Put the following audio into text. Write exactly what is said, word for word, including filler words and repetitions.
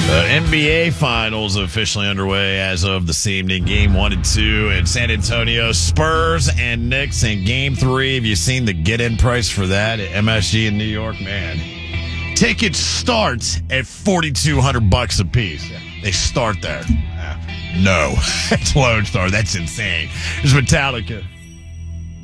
The N B A Finals officially underway as of this evening. Game one and two in San Antonio. Spurs and Knicks in game three. Have you seen the get-in price for that at M S G in New York? Man, tickets start at forty-two hundred bucks a piece. They start there. No, it's Lone Star. That's insane. There's Metallica.